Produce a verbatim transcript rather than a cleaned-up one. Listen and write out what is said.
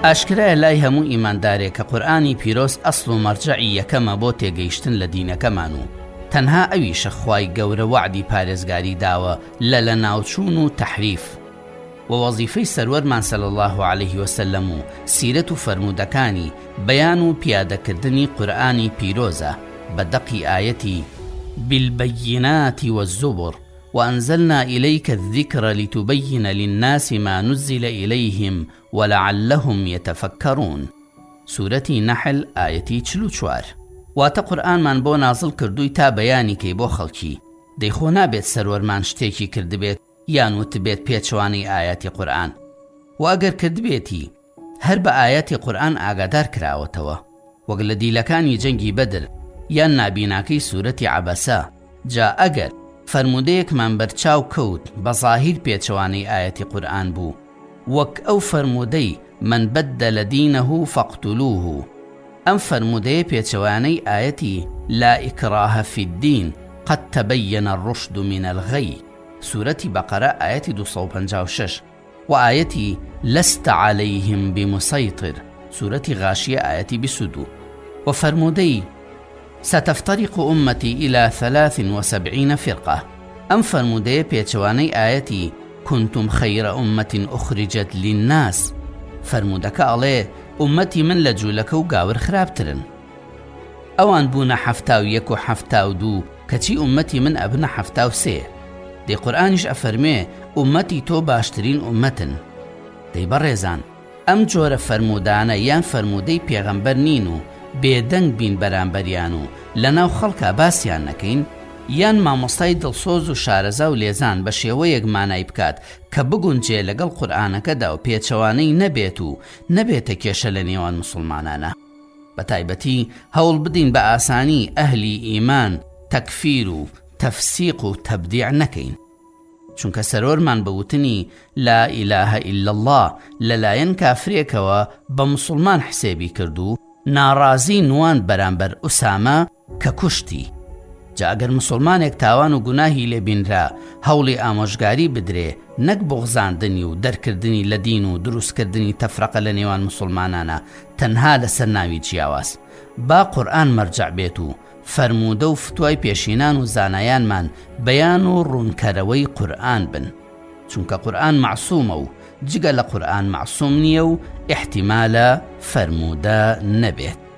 ئاشکرایە لای هەموو ئیماندارێک کە قورئانی پیرۆز ئەسڵ و مەرجەعی یەکەمە بۆ تێگەیشتن لە دینەکەمان و تەنها ئەویشە خوای گەورە وعدی پارێزگاری داوە لە لە ناوچوون و تەحریف و وەزیفەی سەروەرمان سەڵی الله عەلەیه وسەلەم و سیرەت و فەرموودەکانی بەیان و پیادەکردنی قورئانی پیرۆزە بە دەقی ئایەتی بالبەیینات والزبر وأنزلنا إليك الذكر لتبين للناس ما نزل إليهم ولعلهم يتفكرون. سورة نحل آية چلو چوار. واتە قورئانمان بۆ نازڵ کردووی تا بەیانی کەی بۆ خەڵکی دەیخۆ نابێت سەروەرمان شتێکی کردبێت یان وتبێت پێچوانەی ئاياتی قورئان و ئەگەر کردبێتی هەر بە ئاياتی قورئان ئاگادار کراوەتەوە وەک لە دیلەکانی جەنگی بەدر یان نابیناکەی سوورەتی عەبەسە. جا ئەگەر فەرموودەیەکمان بەرچاو کەوت بە زاهیر پێچەوانەی ئاياتی قورئان بوو وەک ئەو فەرموودەی من بەدەلە دینەه فەقتولوه، ئەم فەرموودەیە پێچەوانەی ئايەتی لا ئیکراهە فی الدین قد تبین الرشد من الغی سوورەتی بەقەرە ئايەتی دووسەد و پەنجا و شەش و ئايەتی لەست عەلەیهم بمسەیطر سوورەتی غاشیە ئايەتی بیست و دوو و فەرموودەی ستفترق أمتي إلى ثلاث وسبعين فرقة. أم فرمودية بيتشواني آياتي كنتم خير أمة أخرجت للناس فرمودك عليه أمتي من لجولك وقاور خرابترن. أوان بونا حفتاو يكو حفتاو دو كتي أمتي من أبنا حفتاو سي. دي قرآنش أفرمي أمتي تو باشترين أمتن. دي برزان أم جور فرمودانا يان فرمودي بيغمبر نينو بێدەنگ بین بەرامبەریان و لەناو خەڵکا باسییان نەکەین یان مامۆستای دڵسۆز و شارەزا و لێزان بە شێوەیەک مانای بکات کە بگونجێ لەگەڵ قورئانەکەدا و پێچەوانەی نەبێت و نەبێتە کێشە لە نێوان مسلمانانە. بە تایبەتی هەوڵ بدین بە ئاسانی ئەهلی ئیمان تەکفیر و تەفسیق و تەبدیع نەکەین، چونکە سەرۆرمان بەوتنی لا ئیلاهە ئیلا الله لەلایەن کافرێکەوە بە مسلمان حسێبی کردو ناڕازی نوان بەرامبەر ئوسامە کە کوشتی. جا ئەگەر مسلمانێک تاوان و گوناهی لێبینرا هەوڵی ئامۆژگاری بدرێ نەک بغزاندنی و دەرکردنی لە دین و دروستکردنی تەفرەقە لە نێوان مسلمانانە تەنها لەسەر ناوی جیاواز، با قورئان مەرجع بێت و فەرموودە و فتوای پێشینان و زانایانمان بەیان و ڕوونکەرەوەی قورئان بن، چونکە قورئان معسوومە و جگە لە قورئان معسووم نییە و احتیمالە فەرموودە نەبێت.